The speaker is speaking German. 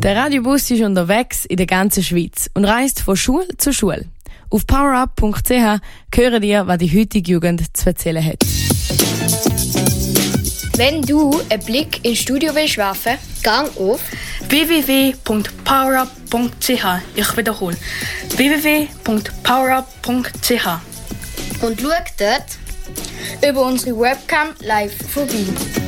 Der Radiobus ist unterwegs in der ganzen Schweiz und reist von Schule zu Schule. Auf powerup.ch hören ihr, was die heutige Jugend zu erzählen hat. Wenn du einen Blick ins Studio willst werfen, gang auf www.powerup.ch. Ich wiederhole. www.powerup.ch. und schau dort über unsere Webcam live vorbei.